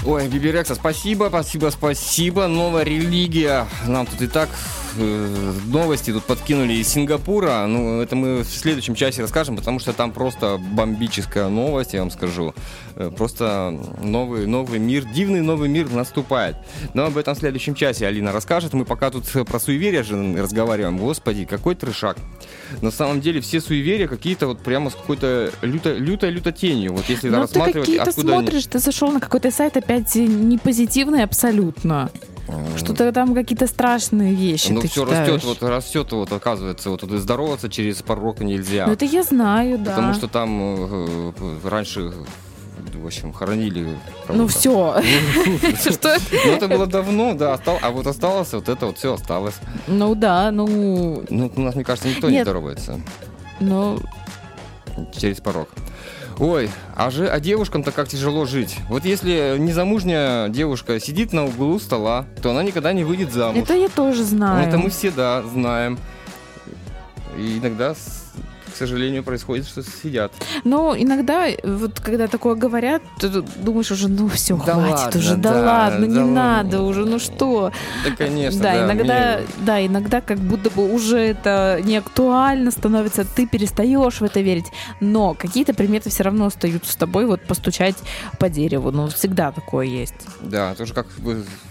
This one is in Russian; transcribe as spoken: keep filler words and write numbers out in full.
Ой, Биберекса, спасибо, спасибо, спасибо. Новая религия. Нам тут и так э, новости тут подкинули из Сингапура. Ну, это мы в следующем часе расскажем, потому что там просто бомбическая новость, я вам скажу. Э, просто новый, новый мир, дивный новый мир наступает. Но об этом в следующем часе Алина расскажет. Мы пока тут про суеверия же разговариваем. Господи, какой трешак. На самом деле все суеверия какие-то вот прямо с какой-то лютой, лютой, лютой тенью. Вот если Но рассматривать, ты какие-то откуда смотришь, ты зашел на какой-то сайт опять не позитивный абсолютно. Что-то там какие-то страшные вещи. Ну, ты все читаешь. растет, вот растет, вот оказывается, вот и здороваться через порог нельзя. Ну, это я знаю, да. Потому что там э, раньше, в общем, хоронили. Ну, все. Что это? Ну, это было давно, да, а вот осталось, вот это вот все осталось. Ну, да, ну... Ну, у нас, мне кажется, никто не здоровается. Ну... Через порог. Ой, а, же, а девушкам-то как тяжело жить. Вот если незамужняя девушка сидит на углу стола, то она никогда не выйдет замуж. Это я тоже знаю. Это мы все, да, знаем. И иногда, к сожалению, происходит, что сидят. Ну, иногда, вот когда такое говорят, ты думаешь уже, ну все, да хватит ладно, уже, да, да ладно, да, не да, надо уже, ну что. Да, конечно, да. да. Иногда, мне... да, иногда как будто бы уже это не актуально становится, ты перестаешь в это верить, но какие-то приметы все равно остаются с тобой, вот постучать по дереву, ну, всегда такое есть. Да, тоже как бы